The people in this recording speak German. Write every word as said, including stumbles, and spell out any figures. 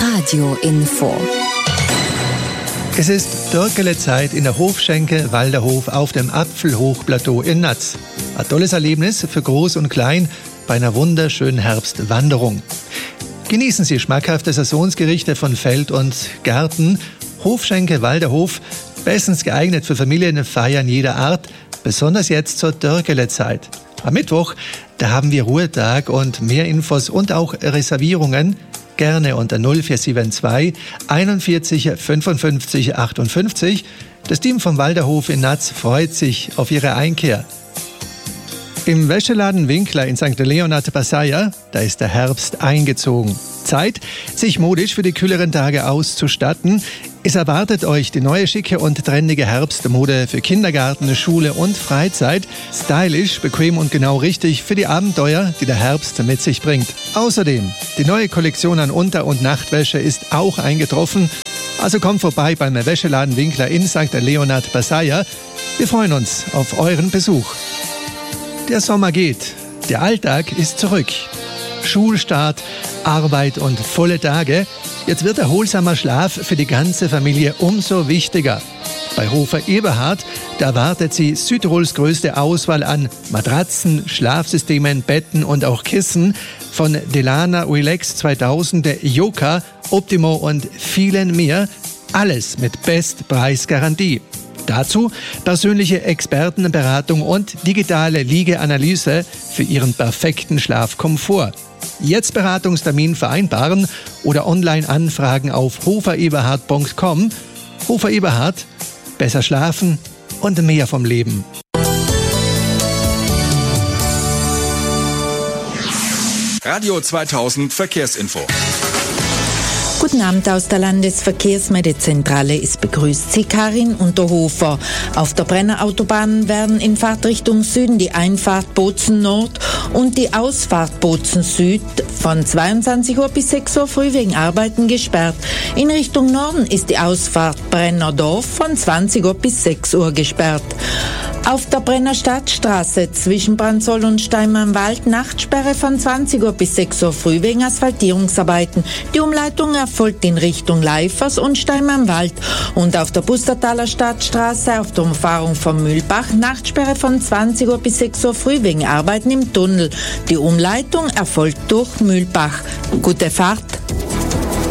Radio Info. Es ist Dörkele-Zeit in der Hofschenke Walderhof auf dem Apfelhochplateau in Natz. Ein tolles Erlebnis für Groß und Klein bei einer wunderschönen Herbstwanderung. Genießen Sie schmackhafte Saisonsgerichte von Feld und Garten. Hofschenke Walderhof, bestens geeignet für Familienfeiern jeder Art, besonders jetzt zur Dörkele-Zeit. Am Mittwoch, da haben wir Ruhetag und mehr Infos und auch Reservierungen gerne unter null vier sieben zwei einundvierzig fünfundfünfzig achtundfünfzig. Das Team vom Walderhof in Natz freut sich auf Ihre Einkehr. Im Wäscheladen Winkler in Sankt Leonhard Passaia, da ist der Herbst eingezogen. Zeit, sich modisch für die kühleren Tage auszustatten. Es erwartet euch die neue schicke und trendige Herbstmode für Kindergarten, Schule und Freizeit. Stylisch, bequem und genau richtig für die Abenteuer, die der Herbst mit sich bringt. Außerdem, die neue Kollektion an Unter- und Nachtwäsche ist auch eingetroffen. Also kommt vorbei beim Wäscheladen Winkler in Sankt Leonhard Passaia. Wir freuen uns auf euren Besuch. Der Sommer geht, der Alltag ist zurück. Schulstart, Arbeit und volle Tage. Jetzt wird erholsamer Schlaf für die ganze Familie umso wichtiger. Bei Hofer Eberhard, da wartet sie Südtirols größte Auswahl an Matratzen, Schlafsystemen, Betten und auch Kissen von Delana Relax zweitausend, Yoka, Optimo und vielen mehr. Alles mit Bestpreisgarantie. Dazu persönliche Expertenberatung und digitale Liegeanalyse für Ihren perfekten Schlafkomfort. Jetzt Beratungstermin vereinbaren oder online anfragen auf hofer eberhard punkt com. Hofer Eberhard, besser schlafen und mehr vom Leben. Radio zweitausend Verkehrsinfo. Guten Abend aus der Landesverkehrsmeldezentrale. Es begrüßt Sie Karin Unterhofer. Auf der Brenner Autobahn werden in Fahrtrichtung Süden die Einfahrt Bozen Nord und die Ausfahrt Bozen Süd von zweiundzwanzig Uhr bis sechs Uhr früh wegen Arbeiten gesperrt. In Richtung Norden ist die Ausfahrt Brenner Dorf von zwanzig Uhr bis sechs Uhr gesperrt. Auf der Brenner Stadtstraße zwischen Branzoll und Steinmannwald Nachtsperre von zwanzig Uhr bis sechs Uhr früh wegen Asphaltierungsarbeiten. Die Umleitung erfolgt in Richtung Leifers und Steinmannwald. Und auf der Bustertaler Stadtstraße auf der Umfahrung von Mühlbach Nachtsperre von zwanzig Uhr bis sechs Uhr früh wegen Arbeiten im Tunnel. Die Umleitung erfolgt durch Mühlbach. Gute Fahrt!